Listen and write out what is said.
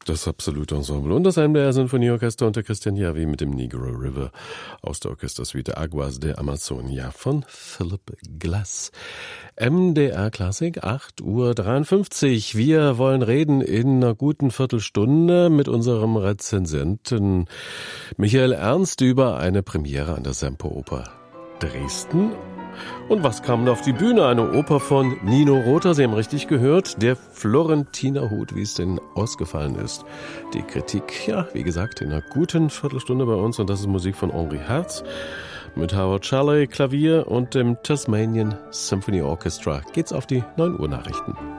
Das Absolute Ensemble und das MDR Sinfonieorchester unter Christian Javi mit dem Negro River aus der Orchestersuite Aguas de Amazonia von Philip Glass. MDR Klassik, 8:53 Uhr. Wir wollen reden in einer guten Viertelstunde mit unserem Rezensenten Michael Ernst über eine Premiere an der Semperoper Dresden. Und was kam da auf die Bühne? Eine Oper von Nino Rota, Sie haben richtig gehört, der Florentinerhut, wie es denn ausgefallen ist. Die Kritik, ja, wie gesagt, in einer guten Viertelstunde bei uns. Und das ist Musik von Henri Herz mit Howard Shelley, Klavier und dem Tasmanian Symphony Orchestra. Geht's auf die 9 Uhr Nachrichten.